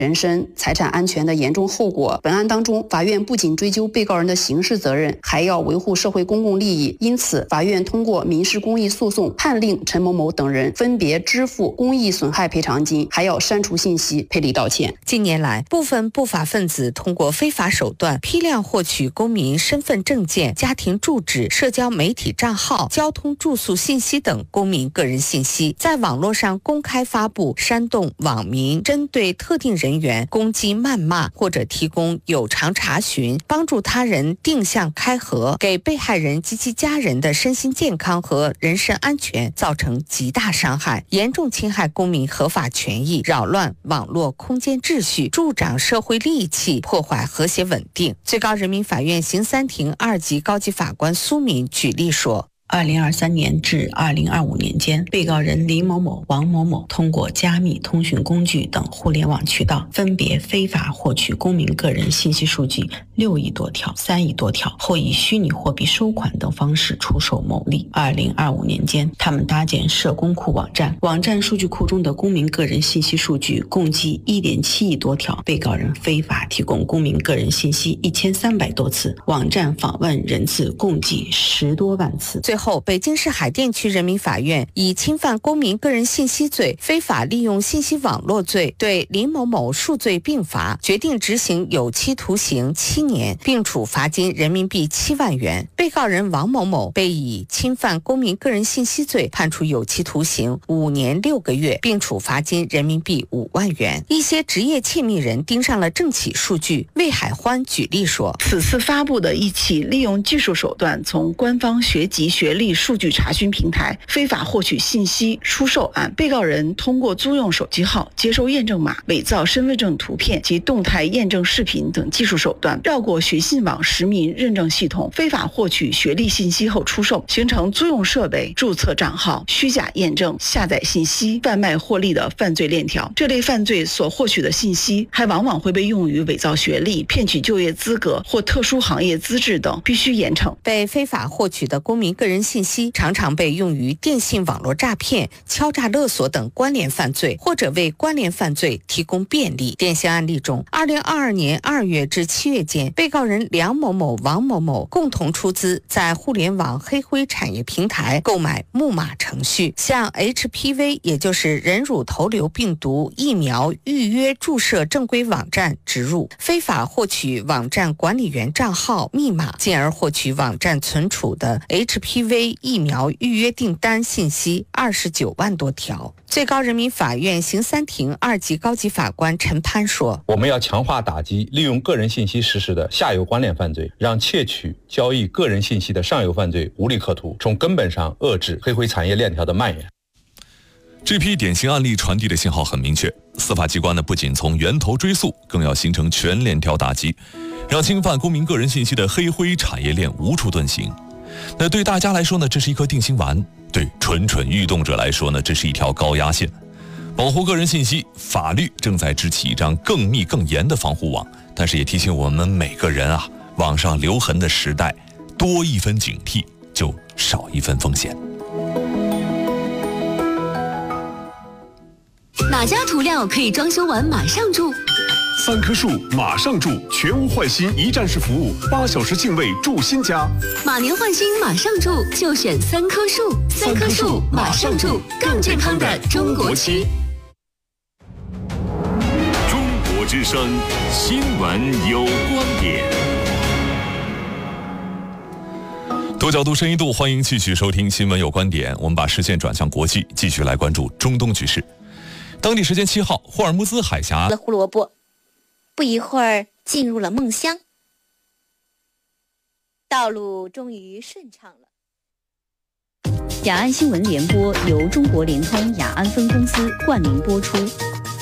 人身、财产安全的严重后果。本案当中，法院不仅追究被告人的刑事责任，还要维护社会公共利益。因此，法院通过民事公益诉讼判令陈某某等人分别支付公益损害赔偿金，还要删除信息、赔礼道歉。 近年来，部分不法分子通过非法手段批量获取公民身份证件、家庭住址、社交媒体账号、交通住宿信息等公民个人信息，在网络上公开发布，煽动网民针对特定人员攻击、谩骂，或者提供有偿查询，帮助他人定向开合，给被害人及其家人的身心健康和人身安全造成极大伤害，严重侵害公民合法权益，扰乱网络空间秩序，助长社会戾气，破坏和谐稳定。最高人民法院刑三庭2级高级法官苏敏举例说 ，2023年至2025年间，被告人李某某、王某某通过加密通讯工具等互联网渠道，分别非法获取公民个人信息数据6亿多条、3亿多条，后以虚拟货币收款等方式出售牟利。2025年间，他们搭建社工库网站，网站数据库中的公民个人信息数据共计1.7亿多条，被告人非法提供公民个人信息1300多次，网站访问人次共计10多万次。 最后，北京市海淀区人民法院以侵犯公民个人信息罪、非法利用信息网络罪对林某某数罪并罚，决定执行有期徒刑7年，并处罚金人民币7万元。被告人王某某被以侵犯公民个人信息罪判处有期徒刑5年6个月，并处罚金人民币5万元。一些职业窃密人盯上了政企数据。魏海欢举例说， 此次发布的一起利用技术手段从官方学籍学历数据查询平台非法获取信息出售案，被告人通过租用手机号、接收验证码、伪造身份证图片及动态验证视频等技术手段，绕过学信网实名认证系统，非法获取学历信息后出售，形成租用设备、注册账号、虚假验证、下载信息、贩卖获利的犯罪链条。这类犯罪所获取的信息还往往会被用于伪造学历、骗取就业资格或特殊行业资质等，必须严惩。 被非法获取的公民个人信息常常被用于电信网络诈骗、敲诈勒索等关联犯罪，或者为关联犯罪提供便利。典型案例中，2022年2月至7月间，被告人梁某某、王某某共同出资在互联网黑灰产业平台购买木马程序，向 HPV 也就是人乳头瘤病毒疫苗预约注射正规网站植入，非法获取网站管理员账号密码，进而获取网站存储的 HPV 疫苗预约订单信息29万多条。最高人民法院刑三庭2级高级法官陈潘说， 我们要强化打击利用个人信息实施的下游关联犯罪，让窃取、交易个人信息的上游犯罪无利可图，从根本上遏制黑灰产业链条的蔓延。 这批典型案例传递的信号很明确，司法机关呢不仅从源头追溯，更要形成全链条打击，让侵犯公民个人信息的黑灰产业链无处遁形。那对大家来说呢，这是一颗定心丸；对蠢蠢欲动者来说呢，这是一条高压线。保护个人信息，法律正在支起一张更密更严的防护网，但是也提醒我们每个人啊，网上留痕的时代，多一分警惕，就少一分风险。 哪家涂料可以装修完马上住 ？3棵树马上住，全屋换新一站式服务，8小时净位住新家。 马年换新马上住，就选3棵树。3棵树马上住，更健康的中国区。 中国之声，新闻有观点。 多角度、深一度，欢迎继续收听《新闻有观点》。我们把视线转向国际，继续来关注中东局势。当地时间7号，霍尔木兹海峡胡萝卜，不一会儿进入了梦乡，道路终于顺畅了。 雅安新闻联播由中国联通雅安分公司冠名播出。